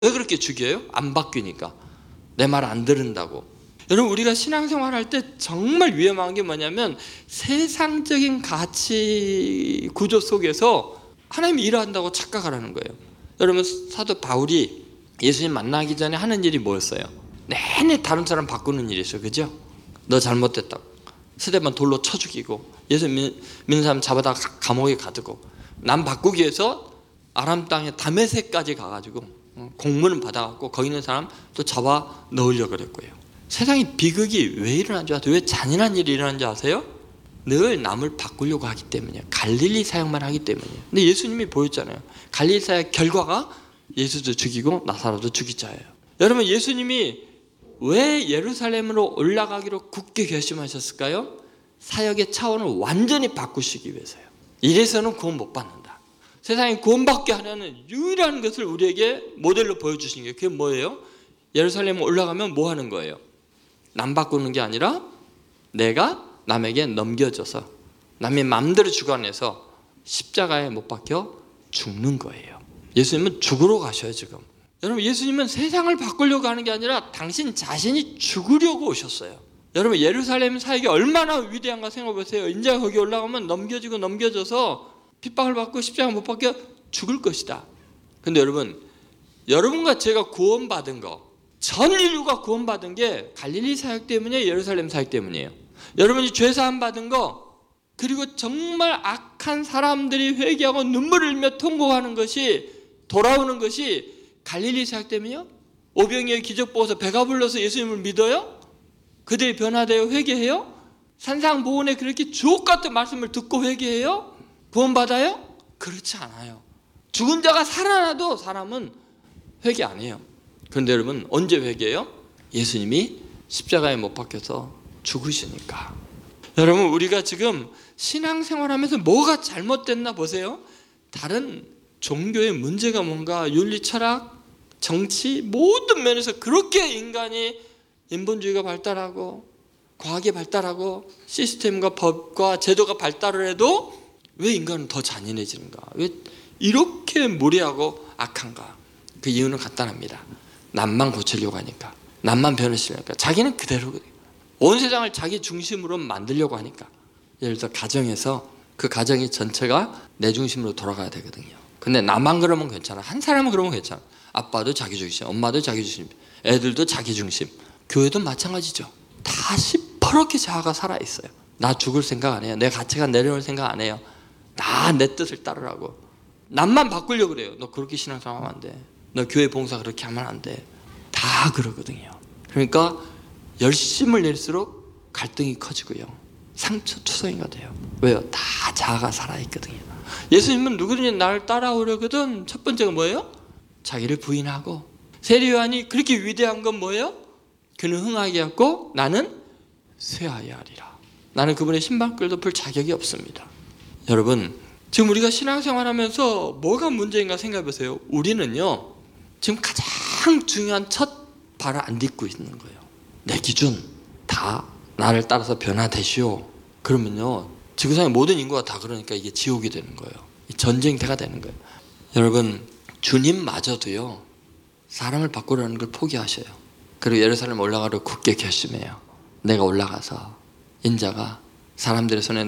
왜 그렇게 죽여요? 안 바뀌니까. 내 말 안 들은다고. 여러분, 우리가 신앙생활 할 때 정말 위험한 게 뭐냐면 세상적인 가치 구조 속에서 하나님이 일한다고 착각하라는 거예요. 여러분, 사도 바울이 예수님 만나기 전에 하는 일이 뭐였어요? 내내 다른 사람 바꾸는 일이었어요. 그죠? 너 잘못됐다고. 스데반 돌로 쳐 죽이고, 예수 믿는 사람 잡아다 감옥에 가두고, 남 바꾸기 위해서 아람 땅에 다메섹까지 가가지고 공문을 받아갖고 거기 있는 사람 또 잡아 넣으려고 그랬고요. 세상의 비극이 왜 일어난지 아세요? 왜 잔인한 일이 일어난지 아세요? 늘 남을 바꾸려고 하기 때문이에요. 갈릴리 사역만 하기 때문이에요. 근데 예수님이 보였잖아요. 갈릴리 사역 결과가 예수도 죽이고 나사로도 죽이자예요. 여러분, 예수님이 왜 예루살렘으로 올라가기로 굳게 결심하셨을까요? 사역의 차원을 완전히 바꾸시기 위해서요. 이래서는 구원 못 받는다. 세상에 구원받게 하려는 유일한 것을 우리에게 모델로 보여주신 게 그게 뭐예요? 예루살렘에 올라가면 뭐 하는 거예요? 남 바꾸는 게 아니라 내가 남에게 넘겨줘서 남의 마음대로 주관해서 십자가에 못 박혀 죽는 거예요. 예수님은 죽으러 가셔요. 지금 여러분, 예수님은 세상을 바꾸려고 하는 게 아니라 당신 자신이 죽으려고 오셨어요. 여러분, 예루살렘 사역이 얼마나 위대한가 생각해 보세요. 이제 거기 올라가면 넘겨지고 넘겨져서 핍박을 받고 십자가 못 박혀 죽을 것이다. 근데 여러분과 제가 구원받은 거, 전 인류가 구원받은 게 갈릴리 사역 때문이에요? 예루살렘 사역 때문이에요? 여러분이 죄사함 받은 거, 그리고 정말 악한 사람들이 회개하고 눈물을 흘리며 통곡하는 것이, 돌아오는 것이 갈릴리 사역 때문이요? 오병이의 기적 보고서 배가 불러서 예수님을 믿어요? 그들이 변화되어 회개해요? 산상보훈에 그렇게 주옥같은 말씀을 듣고 회개해요? 구원받아요? 그렇지 않아요. 죽은 자가 살아나도 사람은 회개 안 해요. 그런데 여러분, 언제 회개해요? 예수님이 십자가에 못 박혀서 죽으시니까. 여러분, 우리가 지금 신앙생활하면서 뭐가 잘못됐나 보세요. 다른 종교의 문제가 뭔가 윤리, 철학, 정치 모든 면에서 그렇게 인간이 인본주의가 발달하고 과학이 발달하고 시스템과 법과 제도가 발달을 해도 왜 인간은 더 잔인해지는가? 왜 이렇게 무례하고 악한가? 그 이유는 간단합니다. 남만 고치려고 하니까, 남만 변화시키려니까, 자기는 그대로거든요. 온 세상을 자기 중심으로 만들려고 하니까. 예를 들어 가정에서 그 가정이 전체가 내 중심으로 돌아가야 되거든요. 근데 나만 그러면 괜찮아. 한 사람은 그러면 괜찮아. 아빠도 자기 중심, 엄마도 자기 중심, 애들도 자기 중심. 교회도 마찬가지죠. 다 시퍼렇게 자아가 살아있어요. 나 죽을 생각 안 해요. 내 가치가 내려올 생각 안 해요. 다 내 뜻을 따르라고. 남만 바꾸려고 그래요. 너 그렇게 신앙생활 하면 안 돼. 너 교회 봉사 그렇게 하면 안 돼. 다 그러거든요. 그러니까 열심을 낼수록 갈등이 커지고요. 상처투성이가 돼요. 왜요? 다 자아가 살아있거든요. 예수님은 누구든지 나를 따라오려거든 첫 번째가 뭐예요? 자기를 부인하고. 세례 요한이 그렇게 위대한 건 뭐예요? 그는 흥하게 하고 나는 쇠하여 하리라. 나는 그분의 신발끌도 풀 자격이 없습니다. 여러분, 지금 우리가 신앙생활하면서 뭐가 문제인가 생각해 보세요. 우리는요, 지금 가장 중요한 첫 발을 안 딛고 있는 거예요. 내 기준 다 나를 따라서 변화되시오. 그러면요, 지구상의 모든 인구가 다 그러니까 이게 지옥이 되는 거예요. 전쟁터가 되는 거예요. 여러분, 주님마저도요, 사람을 바꾸려는 걸 포기하셔요. 그리고 예루살렘 올라가려 굳게 결심해요. 내가 올라가서 인자가 사람들의 손에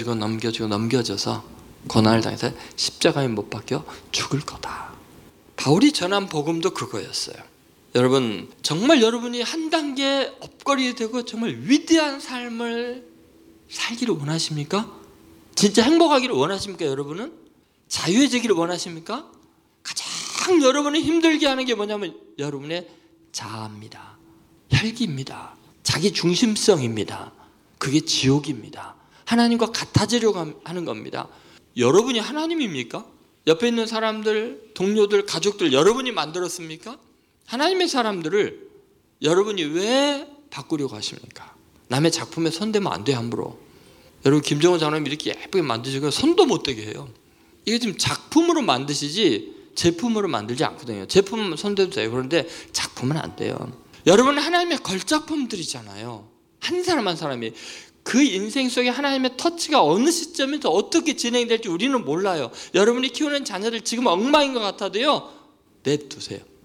넘겨져서 고난을 당해서 십자가에 못 박혀 죽을 거다. 바울이 전한 복음도 그거였어요. 여러분, 정말 여러분이 한 단계 업그레이드 되고 정말 위대한 삶을 살기를 원하십니까? 진짜 행복하기를 원하십니까? 여러분은 자유해지기를 원하십니까? 가장 여러분을 힘들게 하는 게 뭐냐면 여러분의 자아입니다. 혈기입니다. 자기 중심성입니다. 그게 지옥입니다. 하나님과 같아지려고 하는 겁니다. 여러분이 하나님입니까? 옆에 있는 사람들, 동료들, 가족들 여러분이 만들었습니까? 하나님의 사람들을 여러분이 왜 바꾸려고 하십니까? 남의 작품에 손대면 안 돼요, 함부로. 여러분, 김정은 장로님 이렇게 예쁘게 만드시고 손도 못 대게 해요. 이게 지금 작품으로 만드시지 제품으로 만들지 않거든요. 제품은 손대도 돼요. 그런데 작품은 안 돼요. 여러분은 하나님의 걸작품들이잖아요. 한 사람 한 사람이. 그 인생 속에 하나님의 터치가 어느 시점에서 어떻게 진행될지 우리는 몰라요. 여러분이 키우는 자녀들 지금 엉망인 것 같아도요, 내두세요.